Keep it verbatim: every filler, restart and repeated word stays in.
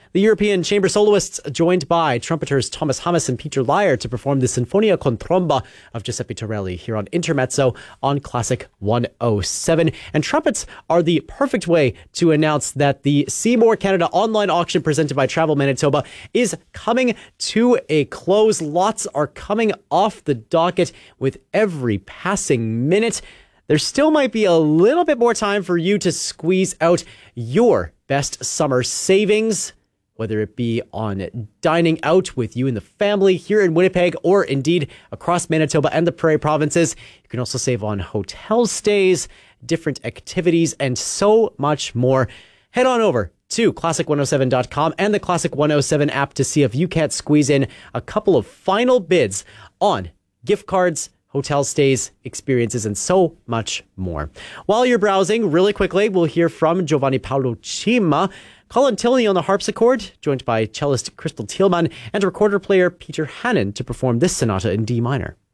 The European Chamber Soloists, joined by trumpeters Thomas Hammes and Peter Lyer, to perform the Sinfonia con Tromba of Giuseppe Torelli here on Intermezzo on Classic one oh seven. And trumpets are the perfect way to announce that the Seymour Canada online auction presented by Travel Manitoba is coming to a close. Lots are coming off the docket with every passing minute. There still might be a little bit more time for you to squeeze out your best summer savings, whether it be on dining out with you and the family here in Winnipeg or indeed across Manitoba and the Prairie Provinces. You can also save on hotel stays, different activities, and so much more. Head on over to classic one oh seven dot com and the Classic one oh seven app to see if you can't squeeze in a couple of final bids on gift cards, hotel stays, experiences, and so much more. While you're browsing, really quickly, we'll hear from Giovanni Paolo Cima, Colin Tilney on the harpsichord, joined by cellist Crystal Thielmann, and recorder player Peter Hannon to perform this sonata in D minor.